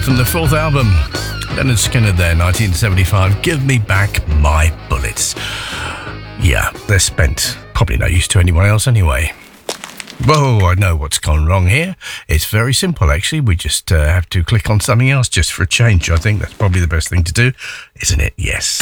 from the fourth album. Leonard Skinner there, 1975. Give me back my bullets. Yeah, they're spent. Probably no use to anyone else anyway. Whoa, I know what's gone wrong here. It's very simple, actually. We just have to click on something else just for a change. I think that's probably the best thing to do, isn't it? Yes.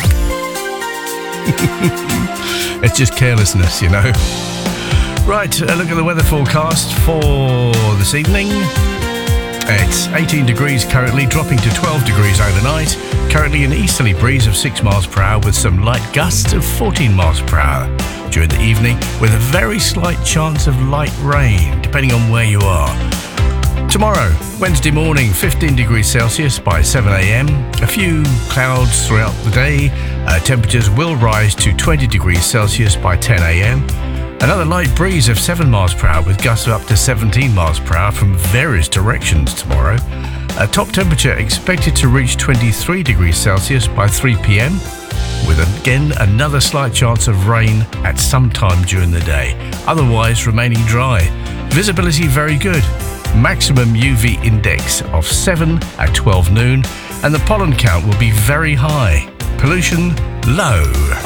It's just carelessness, you know. Right, look at the weather forecast for this evening. It's 18 degrees currently, dropping to 12 degrees overnight. Currently an easterly breeze of 6 miles per hour with some light gusts of 14 miles per hour during the evening, with a very slight chance of light rain, depending on where you are. Tomorrow, Wednesday morning, 15 degrees Celsius by 7 a.m. A few clouds throughout the day. Temperatures will rise to 20 degrees Celsius by 10 a.m. Another light breeze of 7 miles per hour with gusts of up to 17 miles per hour from various directions tomorrow. A top temperature expected to reach 23 degrees Celsius by 3 p.m. with again another slight chance of rain at some time during the day, otherwise remaining dry. Visibility very good. Maximum UV index of 7 at 12 noon, and the pollen count will be very high. Pollution low.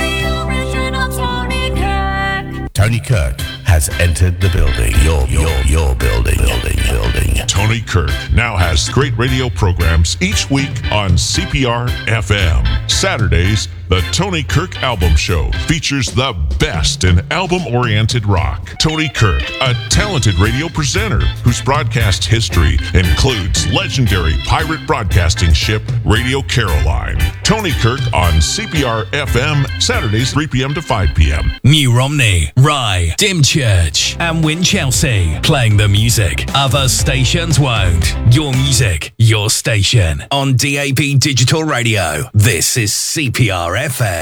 Tony Kirk has entered the building. Your building. Tony Kirk now has great radio programs each week on CPR FM. Saturdays, the Tony Kirk Album Show features the best in album-oriented rock. Tony Kirk, a talented radio presenter whose broadcast history includes legendary pirate broadcasting ship Radio Caroline. Tony Kirk on CPR FM, Saturdays 3 p.m. to 5 p.m. New Romney, Rye, Dymchurch and Winchelsea, playing the music other stations won't. Your music, your station. On DAB Digital Radio, this is CPR FM.